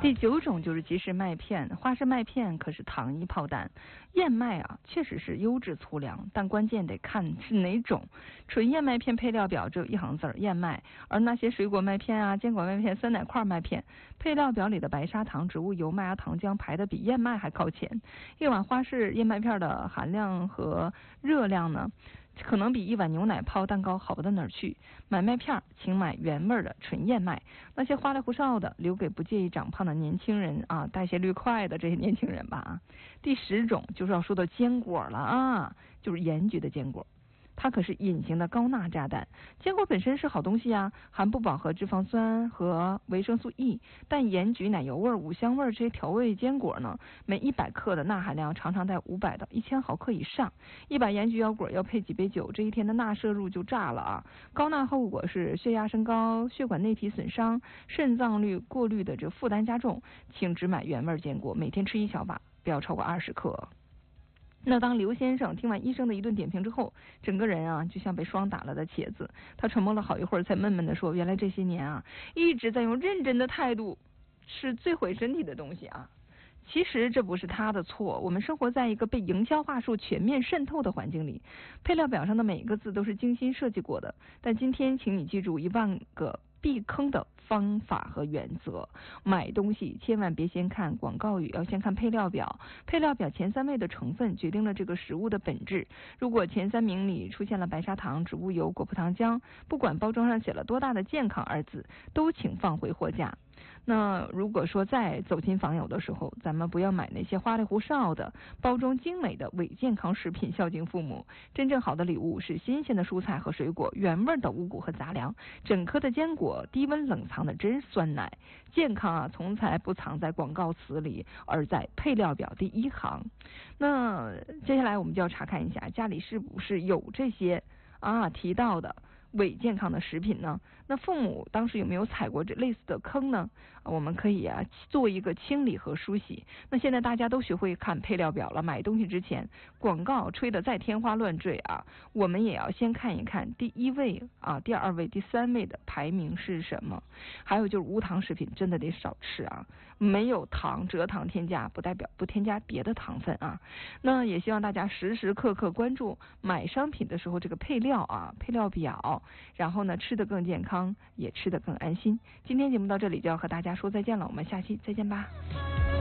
第9种就是即食麦片，花式麦片可是糖衣炮弹。燕麦啊，确实是优质粗粮，但关键得看是哪种。纯燕麦片配料表只有一行字儿燕麦，而那些水果麦片啊、坚果麦片、酸奶块麦片，配料表里的白砂糖、植物油、麦芽糖浆排的比燕麦还靠前。一碗花式燕麦片的含量和热量呢，可能比一碗牛奶泡蛋糕好不到哪儿去。买麦片请买原味的纯燕麦，那些花里胡哨的留给不介意长胖的年轻人啊，代谢率快的这些年轻人吧啊。第10种就是要说到坚果了啊，就是盐焗的坚果。它可是隐形的高钠炸弹。坚果本身是好东西啊，含不饱和脂肪酸和维生素 E， 但盐焗奶油味、五香味这些调味坚果呢，每100克的钠含量常常在500到1000毫克以上。一把盐焗腰果要配几杯酒，这一天的钠摄入就炸了啊！高钠后果是血压升高、血管内皮损伤、肾脏率过滤的这负担加重。请只买原味坚果，每天吃1小把，不要超过20克。那当刘先生听完医生的一顿点评之后，整个人啊就像被霜打了的茄子。他沉默了好一会儿，才闷闷地说：“原来这些年啊，一直在用认真的态度吃最毁身体的东西啊。”其实这不是他的错，我们生活在一个被营销话术全面渗透的环境里，配料表上的每一个字都是精心设计过的。但今天请你记住1万个避坑的方法和原则。买东西千万别先看广告语，要先看配料表。配料表前3位的成分决定了这个食物的本质。如果前3名里出现了白砂糖、植物油、果葡糖浆，不管包装上写了多大的健康2字，都请放回货架。那如果说在走亲访友的时候，咱们不要买那些花里胡哨的包装精美的伪健康食品孝敬父母。真正好的礼物是新鲜的蔬菜和水果，原味的五谷和杂粮，整颗的坚果，低温冷藏的真酸奶。健康啊，从来不藏在广告词里，而在配料表第1行。那接下来我们就要查看一下家里是不是有这些提到的伪健康的食品呢？那父母当时有没有踩过这类似的坑呢？我们可以做一个清理和梳洗。那现在大家都学会看配料表了，买东西之前广告吹得再天花乱坠啊，我们也要先看一看第1位第2位、第3位的排名是什么。还有就是无糖食品真的得少吃啊，没有糖蔗糖添加不代表不添加别的糖分啊。那也希望大家时时刻刻关注买商品的时候这个配料表，然后呢吃得更健康，也吃得更安心。今天节目到这里就要和大家说再见了，我们下期再见吧。